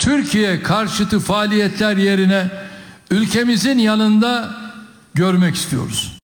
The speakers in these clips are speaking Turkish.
Türkiye karşıtı faaliyetler yerine ülkemizin yanında görmek istiyoruz.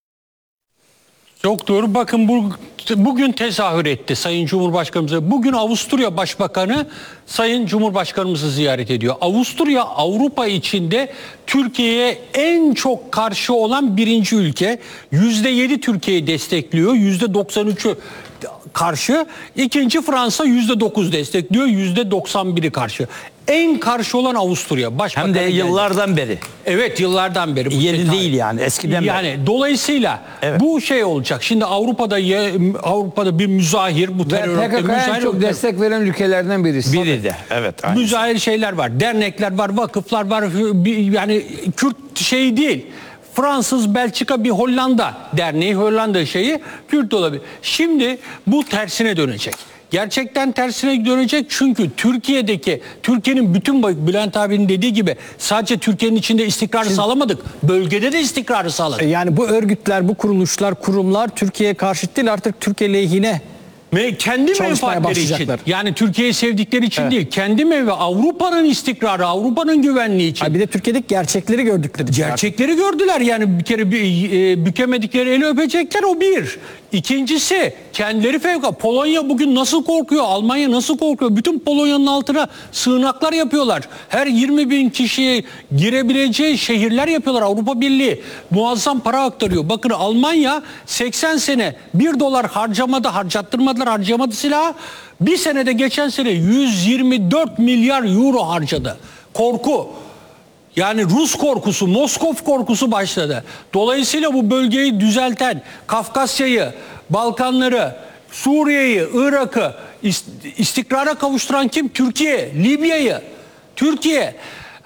Çok doğru. Bakın bugün tezahür etti Sayın Cumhurbaşkanımıza. Bugün Avusturya Başbakanı Sayın Cumhurbaşkanımızı ziyaret ediyor. Avusturya Avrupa içinde Türkiye'ye en çok karşı olan birinci ülke. %7 Türkiye'yi destekliyor. %93'ü karşı. İkinci Fransa %9 destekliyor. %91'i karşı. En karşı olan Avusturya. Başbakanı hem de yıllardan geldi. beri. Evet, yıllardan beri. Yeni değil yani, eskiden beri. Yani dolayısıyla evet, bu şey olacak. Şimdi Avrupa'da bir müzahir, bu terör örgütü PKK'ya en çok destek veren ülkelerden birisi. Biri de. Evet. Aynı. müzahir şeyler var. Dernekler var, vakıflar var. Yani Kürt şey değil. Fransız, Belçika, bir Hollanda derneği, Hollanda şeyi Kürt olabilir. Şimdi bu tersine dönecek. Gerçekten tersine dönecek çünkü Türkiye'nin bütün Bülent abinin dediği gibi sadece Türkiye'nin içinde istikrarı sağlamadık. Bölgede de istikrarı sağladık. Yani bu örgütler, bu kuruluşlar, kurumlar Türkiye'ye karşı değil, artık Türkiye lehine Kendi menfaatleri için. Yani Türkiye'yi sevdikleri için değil. Kendi Avrupa'nın istikrarı, Avrupa'nın güvenliği için. Bir de Türkiye'deki gerçekleri gördükleri için. Gerçekleri gördüler yani, bir kere bükemedikleri eli öpecekler, o bir. İkincisi kendileri fevkalade. Polonya bugün nasıl korkuyor? Almanya nasıl korkuyor? Bütün Polonya'nın altına sığınaklar yapıyorlar. Her 20 bin kişiye girebileceği şehirler yapıyorlar. Avrupa Birliği muazzam para aktarıyor. Bakın Almanya 80 sene $1 harcamadı silahı. Bir senede, geçen sene 124 milyar euro harcadı. Korku. Yani Rus korkusu, Moskov korkusu başladı. Dolayısıyla bu bölgeyi düzelten, Kafkasya'yı, Balkanları, Suriye'yi, Irak'ı istikrara kavuşturan kim? Türkiye. Libya'yı. Türkiye.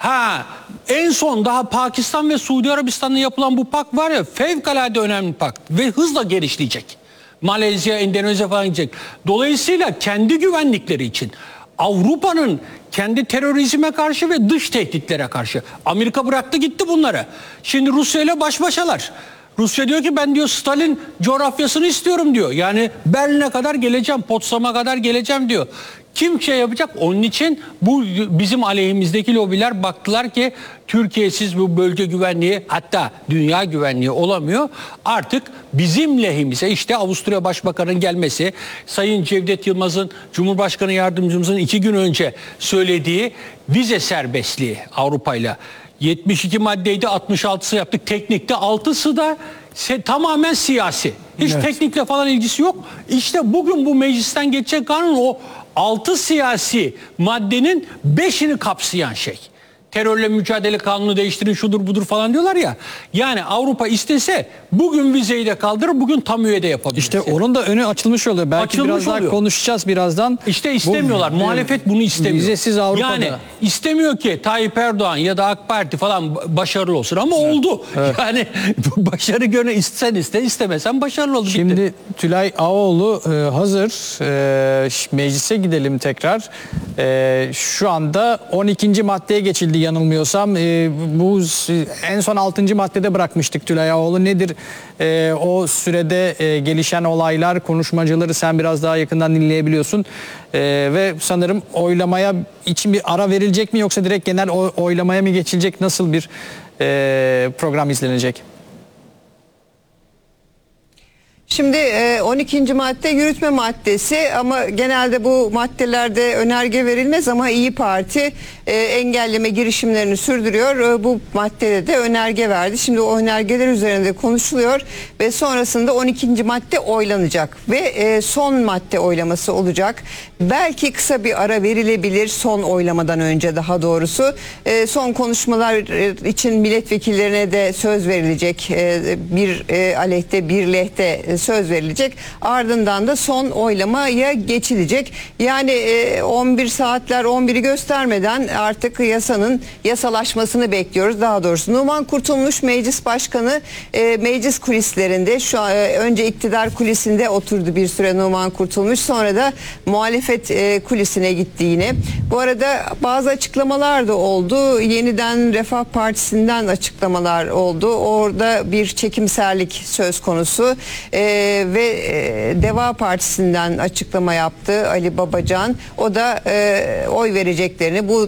En son daha Pakistan ve Suudi Arabistan'la yapılan bu pakt var ya, fevkalade önemli pakt ve hızla genişleyecek. Malezya, Endonezya falan gidecek. Dolayısıyla kendi güvenlikleri için, Avrupa'nın kendi terörizme karşı ve dış tehditlere karşı. Amerika bıraktı gitti bunları. Şimdi Rusya ile baş başalar. Rusya diyor ki ben diyor Stalin coğrafyasını istiyorum diyor. Yani Berlin'e kadar geleceğim, Potsdam'a kadar geleceğim diyor. Kim şey yapacak? Onun için bu bizim aleyhimizdeki lobiler baktılar ki Türkiye'siz bu bölge güvenliği, hatta dünya güvenliği olamıyor. Artık bizim lehimize, işte Avusturya Başbakanı'nın gelmesi, Sayın Cevdet Yılmaz'ın, Cumhurbaşkanı Yardımcımızın 2 gün önce söylediği vize serbestliği Avrupa'yla. 72 maddeydi, 66'sı yaptık. Teknikte 6'sı da tamamen siyasi. Hiç teknikle falan ilgisi yok. İşte bugün bu meclisten geçecek kanun o 6 siyasi maddenin 5'ini kapsayan şey. Terörle mücadele kanunu değiştirin, şudur budur falan diyorlar ya. Yani Avrupa istese bugün vizeyi de kaldırır, bugün tam üye de yapabilir. İşte onun da önü açılmış oluyor. Belki açılmış biraz oluyor. Daha konuşacağız birazdan. İşte istemiyorlar. Muhalefet bunu istemiyor. Vizesiz Avrupa'da. Yani istemiyor ki Tayyip Erdoğan ya da AK Parti falan başarılı olsun ama oldu. Evet. Yani bu başarı görüne sen iste, istemesen başarılı oldu. Şimdi bitti. Tülay Ağaoğlu hazır. Meclise gidelim tekrar. Şu anda 12. maddeye geçildi yanılmıyorsam. Bu en son 6. maddede bırakmıştık Tülay Ağaoğlu. Nedir o sürede gelişen olaylar, konuşmacıları sen biraz daha yakından dinleyebiliyorsun. Ve sanırım oylamaya için bir ara verilecek mi, yoksa direkt genel oylamaya mı geçilecek? Nasıl bir program izlenecek? Şimdi 12. madde yürütme maddesi, ama genelde bu maddelerde önerge verilmez ama İYİ Parti engelleme girişimlerini sürdürüyor. Bu maddede de önerge verdi. Şimdi o önergeler üzerinde konuşuluyor ve sonrasında 12. madde oylanacak ve son madde oylaması olacak. Belki kısa bir ara verilebilir son oylamadan önce, daha doğrusu. Son konuşmalar için milletvekillerine de söz verilecek. Bir aleyhte bir lehte söz verilecek. Ardından da son oylamaya geçilecek. Yani 11 saatler 11'i göstermeden artık yasanın yasalaşmasını bekliyoruz. Daha doğrusu Numan Kurtulmuş Meclis Başkanı meclis kulislerinde, şu an önce iktidar kulisinde oturdu bir süre Numan Kurtulmuş, sonra da muhalefet kulisine gitti yine. Bu arada bazı açıklamalar da oldu. Yeniden Refah Partisi'nden açıklamalar oldu. Orada bir çekimserlik söz konusu. Ve Deva Partisi'nden açıklama yaptı Ali Babacan. O da oy vereceklerini, bu